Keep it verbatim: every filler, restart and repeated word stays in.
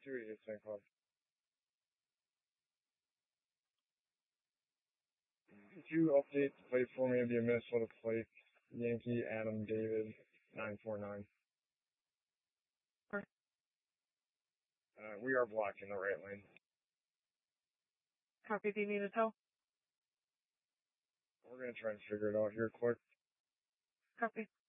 two eighty-eight Saint Cloud. Could you update the plate for me? It'd be a Minnesota plate. Yankee Adam David nine four nine. Sure. Uh, we are blocking the right lane. Copy. Do you need a tow? We're gonna try and figure it out here quick. Copy.